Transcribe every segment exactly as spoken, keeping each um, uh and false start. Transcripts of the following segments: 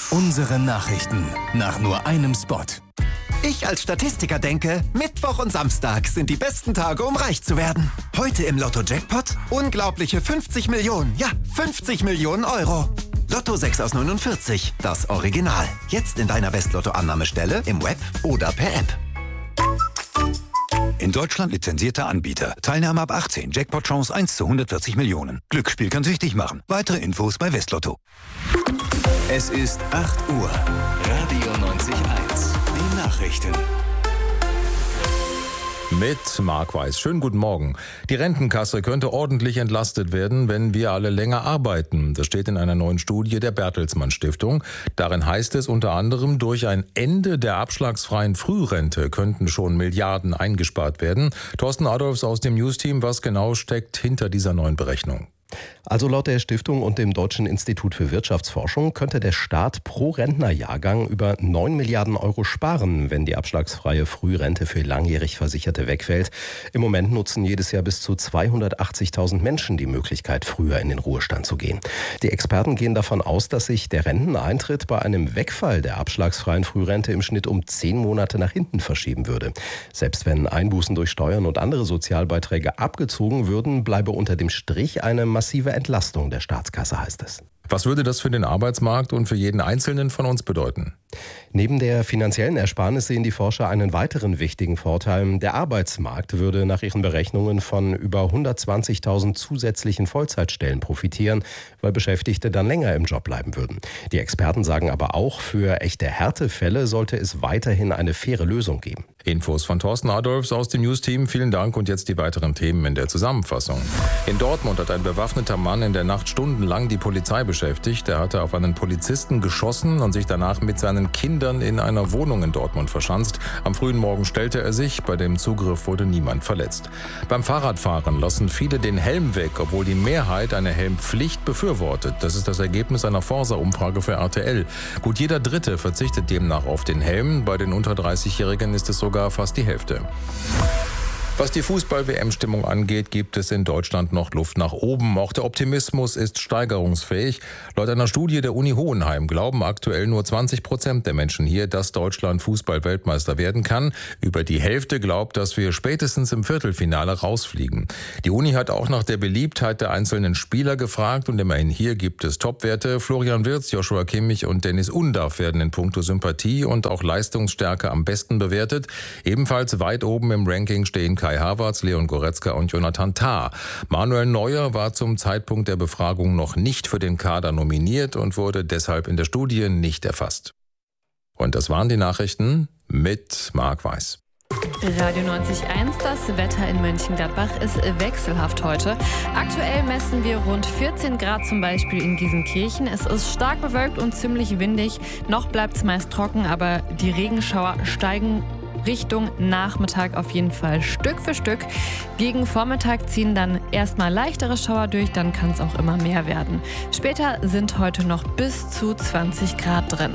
Unsere Nachrichten nach nur einem Spot. Ich als Statistiker denke, Mittwoch und Samstag sind die besten Tage, um reich zu werden. Heute im Lotto-Jackpot unglaubliche fünfzig Millionen, ja, fünfzig Millionen Euro. Lotto sechs aus neunundvierzig, das Original. Jetzt in deiner Westlotto-Annahmestelle, im Web oder per App. In Deutschland lizenzierter Anbieter. Teilnahme ab achtzehn. Jackpot-Chance eins zu hundertvierzig Millionen. Glücksspiel kann süchtig machen. Weitere Infos bei Westlotto. Es ist acht Uhr. Radio neunzig eins. Die Nachrichten. Mit Marc Weiß. Schönen guten Morgen. Die Rentenkasse könnte ordentlich entlastet werden, wenn wir alle länger arbeiten. Das steht in einer neuen Studie der Bertelsmann Stiftung. Darin heißt es unter anderem, durch ein Ende der abschlagsfreien Frührente könnten schon Milliarden eingespart werden. Thorsten Adolfs aus dem News-Team, was genau steckt hinter dieser neuen Berechnung? Also laut der Stiftung und dem Deutschen Institut für Wirtschaftsforschung könnte der Staat pro Rentnerjahrgang über neun Milliarden Euro sparen, wenn die abschlagsfreie Frührente für langjährig Versicherte wegfällt. Im Moment nutzen jedes Jahr bis zu zweihundertachtzigtausend Menschen die Möglichkeit, früher in den Ruhestand zu gehen. Die Experten gehen davon aus, dass sich der Renteneintritt bei einem Wegfall der abschlagsfreien Frührente im Schnitt um zehn Monate nach hinten verschieben würde. Selbst wenn Einbußen durch Steuern und andere Sozialbeiträge abgezogen würden, bleibe unter dem Strich eine massive Entlastung der Staatskasse, heißt es. Was würde das für den Arbeitsmarkt und für jeden Einzelnen von uns bedeuten? Neben der finanziellen Ersparnis sehen die Forscher einen weiteren wichtigen Vorteil. Der Arbeitsmarkt würde nach ihren Berechnungen von über hundertzwanzigtausend zusätzlichen Vollzeitstellen profitieren, weil Beschäftigte dann länger im Job bleiben würden. Die Experten sagen aber auch, für echte Härtefälle sollte es weiterhin eine faire Lösung geben. Infos von Thorsten Adolfs aus dem News-Team. Vielen Dank und jetzt die weiteren Themen in der Zusammenfassung. In Dortmund hat ein bewaffneter Mann in der Nacht stundenlang die Polizei beschäftigt. Er hatte auf einen Polizisten geschossen und sich danach mit seinen Kindern in einer Wohnung in Dortmund verschanzt. Am frühen Morgen stellte er sich. Bei dem Zugriff wurde niemand verletzt. Beim Fahrradfahren lassen viele den Helm weg, obwohl die Mehrheit eine Helmpflicht befürwortet. Das ist das Ergebnis einer Forsa-Umfrage für R T L. Gut jeder Dritte verzichtet demnach auf den Helm. Bei den unter dreißigjährigen ist es sogar fast die Hälfte. Was die Fußball-W M-Stimmung angeht, gibt es in Deutschland noch Luft nach oben. Auch der Optimismus ist steigerungsfähig. Laut einer Studie der Uni Hohenheim glauben aktuell nur zwanzig Prozent der Menschen hier, dass Deutschland Fußball-Weltmeister werden kann. Über die Hälfte glaubt, dass wir spätestens im Viertelfinale rausfliegen. Die Uni hat auch nach der Beliebtheit der einzelnen Spieler gefragt und immerhin hier gibt es Topwerte. Florian Wirtz, Joshua Kimmich und Dennis Undaff werden in puncto Sympathie und auch Leistungsstärke am besten bewertet. Ebenfalls weit oben im Ranking stehen Kai Havertz, Leon Goretzka und Jonathan Tah. Manuel Neuer war zum Zeitpunkt der Befragung noch nicht für den Kader nominiert und wurde deshalb in der Studie nicht erfasst. Und das waren die Nachrichten mit Marc Weiß. Radio neunzig eins, das Wetter in Mönchengladbach ist wechselhaft heute. Aktuell messen wir rund vierzehn Grad zum Beispiel in Gießenkirchen. Es ist stark bewölkt und ziemlich windig. Noch bleibt es meist trocken, aber die Regenschauer steigen Richtung Nachmittag auf jeden Fall Stück für Stück. Gegen Vormittag ziehen dann erstmal leichtere Schauer durch, dann kann es auch immer mehr werden. Später sind heute noch bis zu zwanzig Grad drin.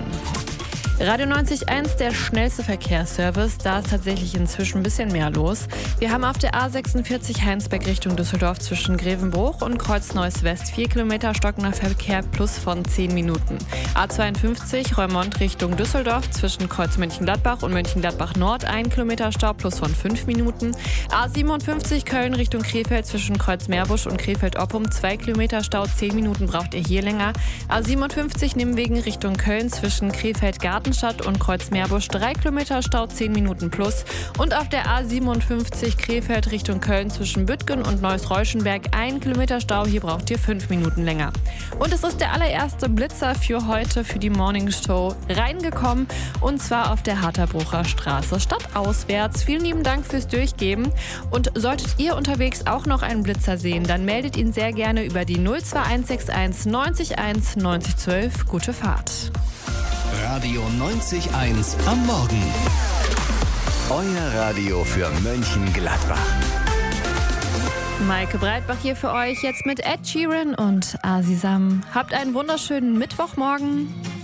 Radio neunzig eins, der schnellste Verkehrsservice. Da ist tatsächlich inzwischen ein bisschen mehr los. Wir haben auf der A sechsundvierzig Heinsberg Richtung Düsseldorf zwischen Grevenbruch und Kreuzneuss West vier Kilometer stockender Verkehr plus von zehn Minuten. A zweiundfünfzig Reumont Richtung Düsseldorf zwischen Kreuz Mönchengladbach und Mönchengladbach Nord ein Kilometer Stau plus von fünf Minuten. A siebenundfünfzig Köln Richtung Krefeld zwischen Kreuz Meerbusch und Krefeld-Oppum zwei Kilometer Stau, zehn Minuten braucht ihr hier länger. A siebenundfünfzig Nimwegen Richtung Köln zwischen Krefeld-Garten Stadt und Kreuz-Meerbusch drei Kilometer Stau, zehn Minuten plus. Und auf der A siebenundfünfzig Krefeld Richtung Köln zwischen Büttgen und Neuss-Reuschenberg ein Kilometer Stau. Hier braucht ihr fünf Minuten länger. Und es ist der allererste Blitzer für heute, für die Morning Show reingekommen. Und zwar auf der Harterbrucher Straße stadtauswärts. Vielen lieben Dank fürs Durchgeben. Und solltet ihr unterwegs auch noch einen Blitzer sehen, dann meldet ihn sehr gerne über die null zwei eins sechs eins neunzig eins neunzig zwölf. Gute Fahrt. Radio neunzig eins am Morgen. Euer Radio für Mönchengladbach. Maike Breitbach hier für euch, jetzt mit Ed Sheeran und Asisam. Habt einen wunderschönen Mittwochmorgen.